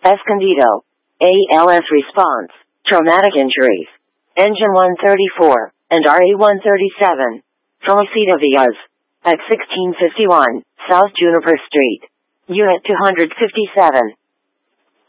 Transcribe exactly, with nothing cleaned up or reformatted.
Escondido. A L S response. Traumatic injuries. Engine one thirty-four, and R E one thirty-seven. Felicita Villas. At sixteen fifty-one, South Juniper Street. Unit two fifty-seven.